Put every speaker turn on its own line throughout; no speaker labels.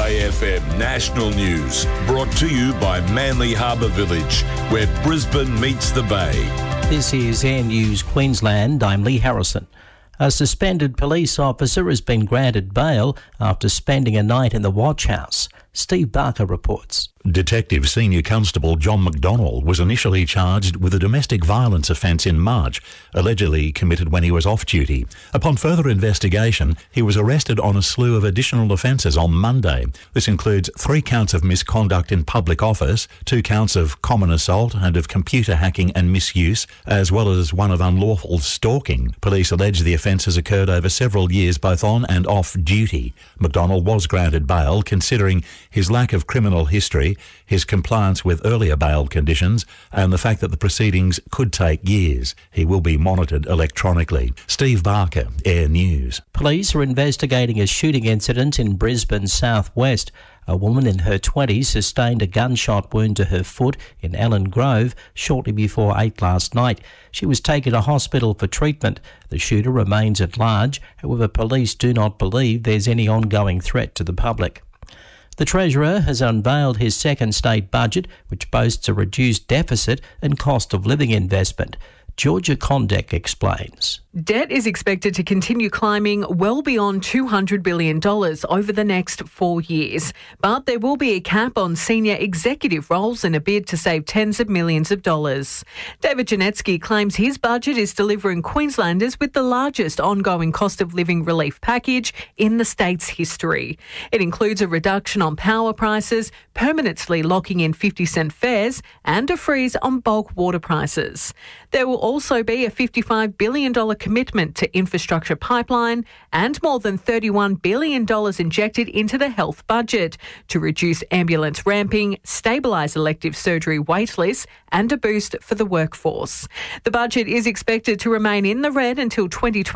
Bay FM National News, brought to you by Manly Harbour Village, where Brisbane meets the Bay.
This is Air News Queensland. I'm Lee Harrison. A suspended police officer has been granted bail after spending a night in the watch house. Steve Barker reports.
Detective Senior Constable John McDonnell was initially charged with a domestic violence offence in March, allegedly committed when he was off duty. Upon further investigation, he was arrested on a slew of additional offences on Monday. This includes 3 counts of misconduct in public office, 2 counts of common assault and of computer hacking and misuse, as well as one of unlawful stalking. Police allege the offences occurred over several years both on and off duty. McDonnell was granted bail considering his lack of criminal history, his compliance with earlier bail conditions, and the fact that the proceedings could take years. He will be monitored electronically. Steve Barker, Air News.
Police are investigating a shooting incident in Brisbane's southwest. A woman in her 20s sustained a gunshot wound to her foot in Ellen Grove shortly before 8 last night. She was taken to hospital for treatment. The shooter remains at large. However, police do not believe there's any ongoing threat to the public. The Treasurer has unveiled his second state budget, which boasts a reduced deficit and cost of living investment. Georgia Condek explains.
Debt is expected to continue climbing well beyond $200 billion over the next 4 years. But there will be a cap on senior executive roles in a bid to save tens of millions of dollars. David Janetsky claims his budget is delivering Queenslanders with the largest ongoing cost of living relief package in the state's history. It includes a reduction on power prices, permanently locking in 50-cent fares, and a freeze on bulk water prices. There will also be a $55 billion commitment to infrastructure pipeline and more than $31 billion injected into the health budget to reduce ambulance ramping, stabilise elective surgery wait lists and a boost for the workforce. The budget is expected to remain in the red until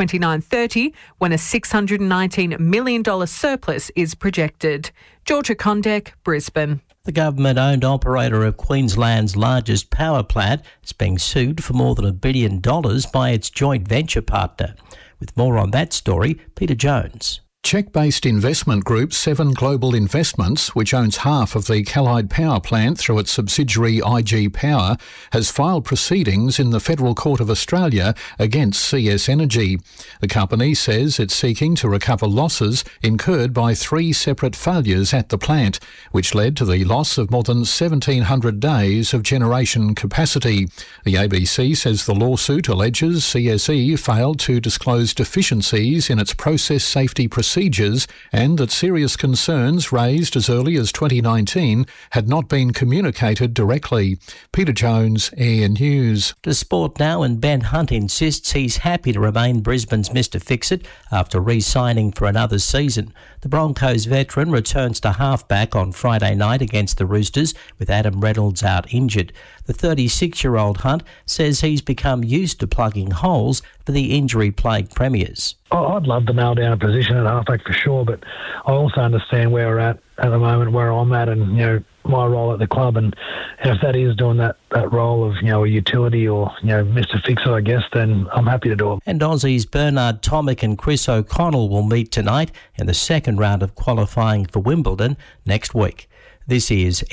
2029-30 when a $619 million surplus is projected. Georgia Condek, Brisbane.
The government-owned operator of Queensland's largest power plant is being sued for more than $1 billion by its joint venture partner. With more on that story, Peter Jones.
Czech-based investment group Seven Global Investments, which owns half of the Callide Power Plant through its subsidiary IG Power, has filed proceedings in the Federal Court of Australia against CS Energy. The company says it's seeking to recover losses incurred by 3 separate failures at the plant, which led to the loss of more than 1,700 days of generation capacity. The ABC says the lawsuit alleges CSE failed to disclose deficiencies in its process safety procedures and that serious concerns raised as early as 2019 had not been communicated directly. Peter Jones, Air News.
To sport now, and Ben Hunt insists he's happy to remain Brisbane's Mr Fix-It after re-signing for another season. The Broncos veteran returns to halfback on Friday night against the Roosters with Adam Reynolds out injured. The 36-year-old Hunt says he's become used to plugging holes for the injury-plagued Premiers.
I'd love to nail down a position at halfback for sure, but I also understand where we're at the moment, where I'm at, and my role at the club, and if that is doing that role of a utility or Mr Fixer, I guess, then I'm happy to do it.
And Aussies Bernard Tomic and Chris O'Connell will meet tonight in the second round of qualifying for Wimbledon next week. This is